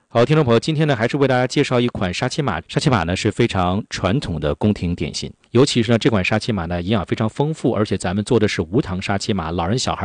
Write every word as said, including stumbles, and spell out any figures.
好，听众朋友，今天呢还是为大家介绍一款沙琪玛。沙琪玛呢是非常传统的宫廷点心，尤其是呢这款沙琪玛呢营养非常丰富，而且咱们做的是无糖沙琪玛，老人小孩